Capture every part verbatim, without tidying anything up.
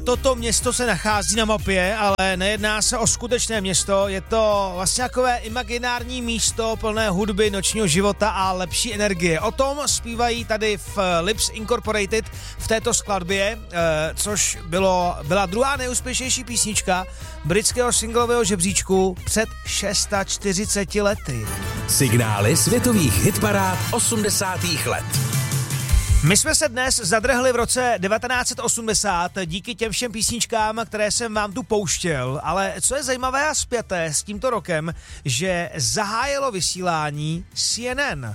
Toto město se nachází na mapě, ale nejedná se o skutečné město, je to vlastně takové imaginární místo plné hudby, nočního života a lepší energie. O tom zpívají tady v Lips Incorporated v této skladbě, což bylo, byla druhá nejúspěšnější písnička britského singlového žebříčku před čtyřiceti šesti lety. Signály světových hitparád osmdesátých let. My jsme se dnes zadrhli v roce devatenáct set osmdesát díky těm všem písničkám, které jsem vám tu pouštěl, ale co je zajímavé a spjaté s tímto rokem, že zahájilo vysílání C N N.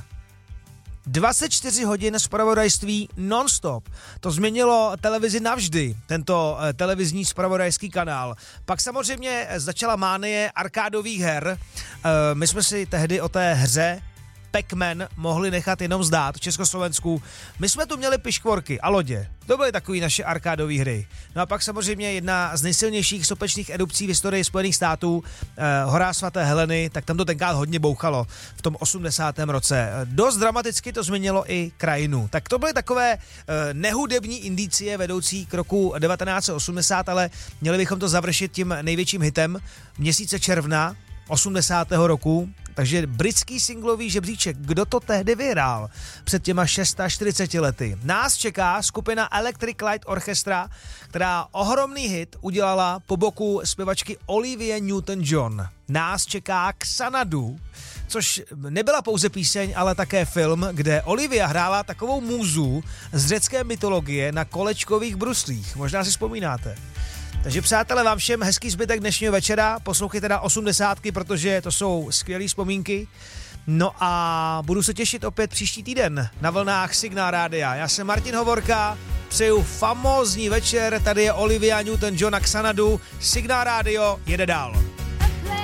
dvacet čtyři hodin zpravodajství non-stop. To změnilo televizi navždy, tento eh, televizní zpravodajský kanál. Pak samozřejmě začala mánie arkádových her. Eh, my jsme si tehdy o té hře Pac-Man mohli nechat jenom zdát v Československu. My jsme tu měli piškvorky a lodě. To byly takový naše arkádové hry. No a pak samozřejmě jedna z nejsilnějších sopečných erupcí v historii Spojených států, eh, hora svaté Heleny, tak tam to tenkrát hodně bouchalo v tom osmdesátém roce. Dost dramaticky to změnilo i krajinu. Tak to byly takové eh, nehudební indicie vedoucí k roku devatenáct set osmdesát, ale měli bychom to završit tím největším hitem měsíce června osmdesátého roku. Takže britský singlový žebříček, kdo to tehdy vyhrál před těma čtyřiceti šesti lety. Nás čeká skupina Electric Light Orchestra, která ohromný hit udělala po boku zpěvačky Olivia Newton-John. Nás čeká Xanadu, což nebyla pouze píseň, ale také film, kde Olivia hrála takovou můzu z řecké mytologie na kolečkových bruslích. Možná si vzpomínáte. Takže přátelé, vám všem hezký zbytek dnešního večera, poslouchejte teda osmdesátky, protože to jsou skvělé vzpomínky. No a budu se těšit opět příští týden na vlnách Signál Rádia. Já jsem Martin Hovorka, přeju famózní večer, tady je Olivia Newton-John a Xanadu, Signál Rádio jede dál.